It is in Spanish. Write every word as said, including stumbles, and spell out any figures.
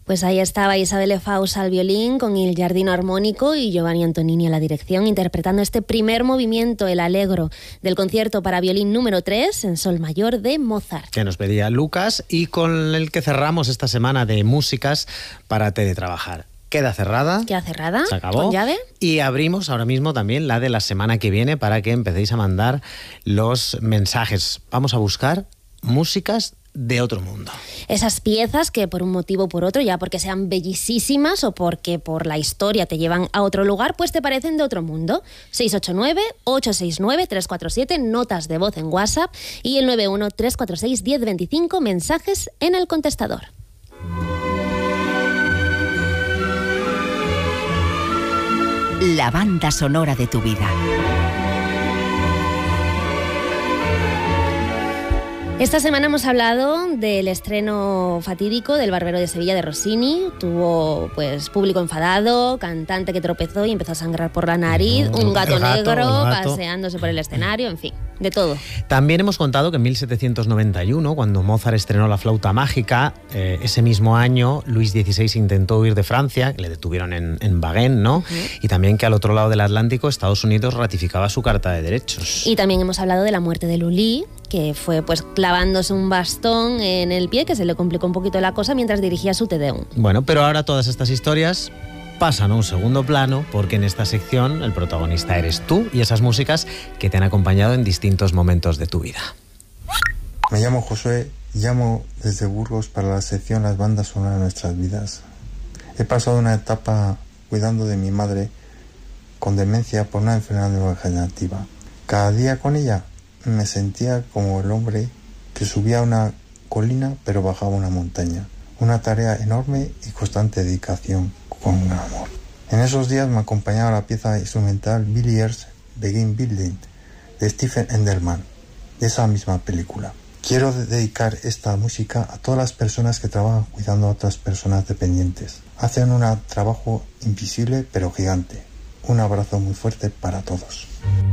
Pues ahí estaba Isabelle Faus al violín con il Giardino armónico y Giovanni Antonini a la dirección, interpretando este primer movimiento, el Allegro, del concierto para violín número tres en sol mayor de Mozart. Que nos pedía Lucas y con el que cerramos esta semana de músicas para teletrabajar. Queda cerrada. Queda cerrada. Se acabó. Con llave. Y abrimos ahora mismo también la de la semana que viene para que empecéis a mandar los mensajes. Vamos a buscar músicas de otro mundo. Esas piezas que por un motivo o por otro, ya porque sean bellísimas o porque por la historia te llevan a otro lugar, pues te parecen de otro mundo. seis ocho nueve, ocho seis nueve, tres cuatro siete, notas de voz en WhatsApp y el nueve uno, tres cuatro seis, uno cero dos cinco, mensajes en el contestador. La banda sonora de tu vida. Esta semana hemos hablado del estreno fatídico del Barbero de Sevilla de Rossini. Tuvo pues público enfadado, cantante que tropezó y empezó a sangrar por la nariz, un gato, gato negro gato. paseándose por el escenario, en fin, de todo. También hemos contado que en mil setecientos noventa y uno, cuando Mozart estrenó La flauta mágica, eh, ese mismo año Luis dieciséis intentó huir de Francia, que le detuvieron en, en Wagen, ¿no? Uh-huh. Y también que al otro lado del Atlántico Estados Unidos ratificaba su Carta de Derechos. Y también hemos hablado de la muerte de Lully, que fue pues clavándose un bastón en el pie, que se le complicó un poquito la cosa mientras dirigía su Te Deum. Bueno, pero ahora todas estas historias pasan a un segundo plano, porque en esta sección el protagonista eres tú y esas músicas que te han acompañado en distintos momentos de tu vida. Me llamo Josué, llamo desde Burgos para la sección Las bandas sonoras de nuestras vidas. He pasado una etapa cuidando de mi madre con demencia por una enfermedad neurodegenerativa. Cada día con ella me sentía como el hombre que subía una colina pero bajaba una montaña. Una tarea enorme y constante dedicación con un amor. En esos días me acompañaba la pieza instrumental Billy Ear's Begin Building de Stephen Endelman, de esa misma película. Quiero dedicar esta música a todas las personas que trabajan cuidando a otras personas dependientes. Hacen un trabajo invisible pero gigante. Un abrazo muy fuerte para todos.